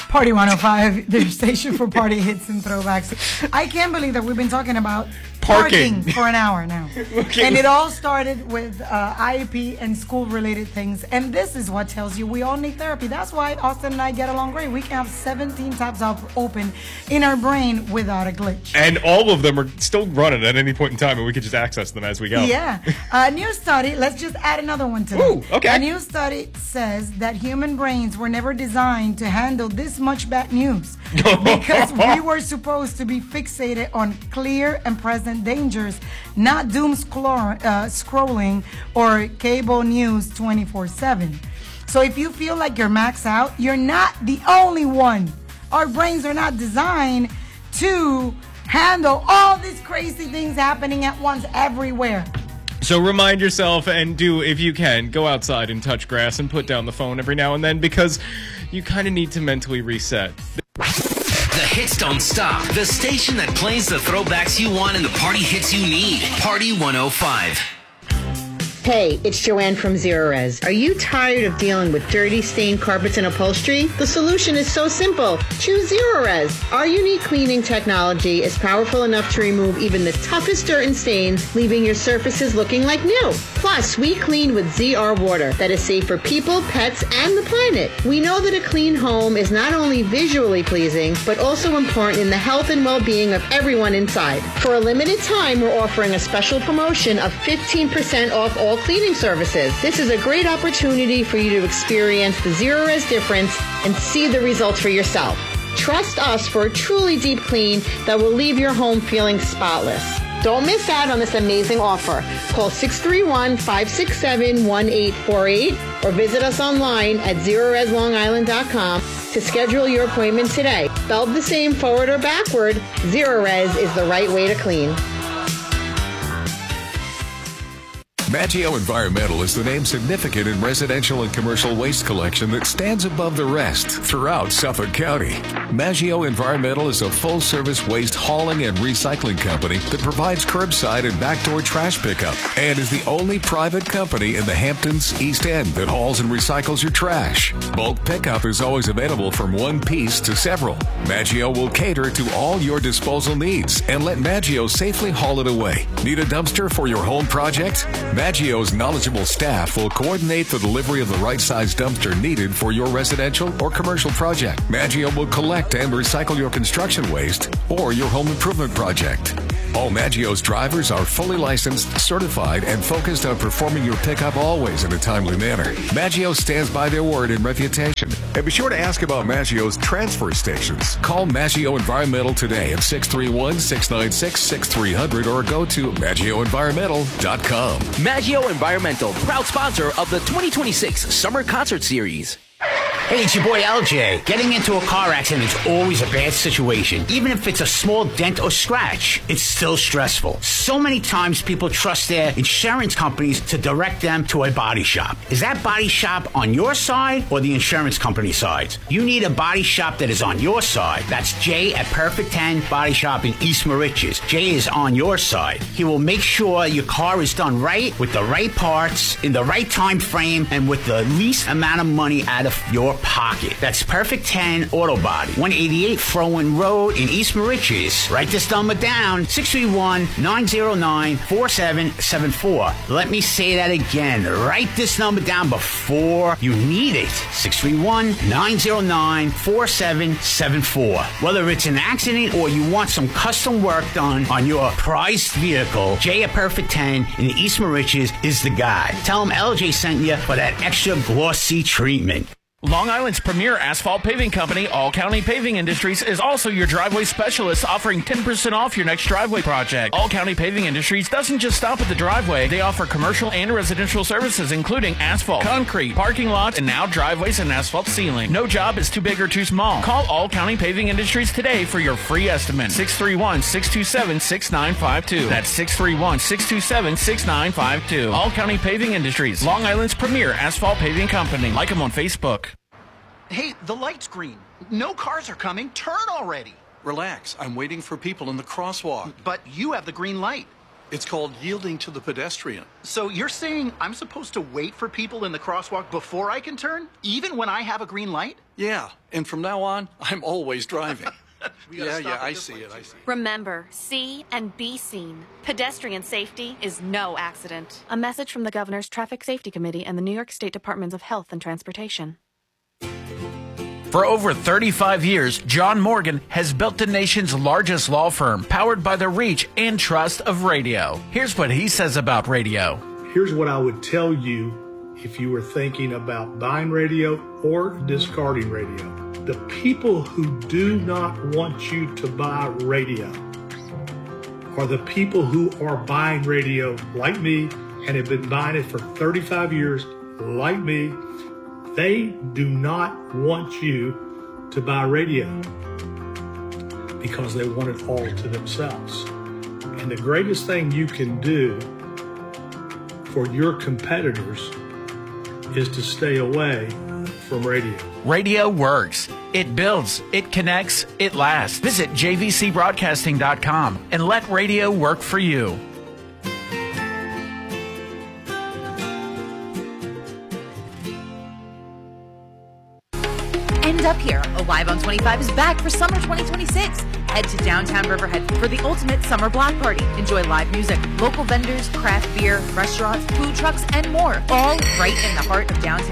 Party 105, their station for party hits and throwbacks. I can't believe that we've been talking about parking for an hour now. Okay. And it all started with IEP and school-related things. And this is what tells you we all need therapy. That's why Austin and I get along great. We can have 17 tabs open in our brain without a glitch. And all of them are still running at any point in time, and we can just access them as we go. Yeah. A new study, let's just add another one to that. Ooh, okay. A new study says that human brains were never designed to handle this much bad news because we were supposed to be fixated on clear and present dangers, not doom scrolling or cable news 24/7. So if you feel like you're maxed out, you're not the only one. Our brains are not designed to handle all these crazy things happening at once everywhere. So remind yourself, and do, if you can, go outside and touch grass and put down the phone every now and then, because you kind of need to mentally reset. The hits don't stop. The station that plays the throwbacks you want and the party hits you need. Party 105. Hey, it's Joanne from Zero Res. Are you tired of dealing with dirty, stained carpets and upholstery? The solution is so simple. Choose Zero Res. Our unique cleaning technology is powerful enough to remove even the toughest dirt and stains, leaving your surfaces looking like new. Plus, we clean with ZR water that is safe for people, pets, and the planet. We know that a clean home is not only visually pleasing, but also important in the health and well-being of everyone inside. For a limited time, we're offering a special promotion of 15% off all cleaning services. This is a great opportunity for you to experience the Zero Res difference and see the results for yourself. Trust us for a truly deep clean that will leave your home feeling spotless. Don't miss out on this amazing offer. Call 631-567-1848 or visit us online at ZeroResLongIsland.com to schedule your appointment today. Spelled the same forward or backward, Zero Res is the right way to clean. Maggio Environmental is the name significant in residential and commercial waste collection that stands above the rest throughout Suffolk County. Maggio Environmental is a full-service waste hauling and recycling company that provides curbside and backdoor trash pickup and is the only private company in the Hamptons East End that hauls and recycles your trash. Bulk pickup is always available from one piece to several. Maggio will cater to all your disposal needs and let Maggio safely haul it away. Need a dumpster for your home project? Maggio's knowledgeable staff will coordinate the delivery of the right size dumpster needed for your residential or commercial project. Maggio will collect and recycle your construction waste or your home improvement project. All Maggio's drivers are fully licensed, certified, and focused on performing your pickup always in a timely manner. Maggio stands by their word and reputation. And be sure to ask about Maggio's transfer stations. Call Maggio Environmental today at 631-696-6300 or go to MaggioEnvironmental.com. Maggio Environmental, proud sponsor of the 2026 Summer Concert Series. Hey, it's your boy LJ. Getting into a car accident is always a bad situation. Even if it's a small dent or scratch, it's still stressful. So many times people trust their insurance companies to direct them to a body shop. Is that body shop on your side or the insurance company side? You need a body shop that is on your side. That's Jay at Perfect 10 Body Shop in East Moriches. Jay is on your side. He will make sure your car is done right, with the right parts, in the right time frame, and with the least amount of money out of your pocket. That's Perfect 10 Auto Body, 188 Frowen Road in East Moriches. Write this number down, 631-909-4774. Let me say that again. Write this number down before you need it. 631-909-4774. Whether it's an accident or you want some custom work done on your prized vehicle, Jay at Perfect 10 in East Moriches is the guy. Tell him LJ sent you for that extra glossy treatment. Long Island's premier asphalt paving company, All County Paving Industries, is also your driveway specialist, offering 10% off your next driveway project. All County Paving Industries doesn't just stop at the driveway. They offer commercial and residential services, including asphalt, concrete, parking lots, and now driveways and asphalt sealing. No job is too big or too small. Call All County Paving Industries today for your free estimate. 631-627-6952. That's 631-627-6952. All County Paving Industries, Long Island's premier asphalt paving company. Like them on Facebook. Hey, the light's green. No cars are coming. Turn already. Relax. I'm waiting for people in the crosswalk. But you have the green light. It's called yielding to the pedestrian. So you're saying I'm supposed to wait for people in the crosswalk before I can turn, even when I have a green light? Yeah, and from now on, I'm always driving. Yeah, I see it. Remember, see and be seen. Pedestrian safety is no accident. A message from the Governor's Traffic Safety Committee and the New York State Departments of Health and Transportation. For over 35 years, John Morgan has built the nation's largest law firm, powered by the reach and trust of radio. Here's what he says about radio. Here's what I would tell you if you were thinking about buying radio or discarding radio. The people who do not want you to buy radio are the people who are buying radio like me and have been buying it for 35 years like me. They do not want you to buy radio because they want it all to themselves. And the greatest thing you can do for your competitors is to stay away from radio. Radio works. It builds, it connects, it lasts. Visit jvcbroadcasting.com and let radio work for you. End Up Here, Alive on 25 is back for summer 2026. Head to downtown Riverhead for the ultimate summer block party. Enjoy live music, local vendors, craft beer, restaurants, food trucks, and more. All right in the heart of downtown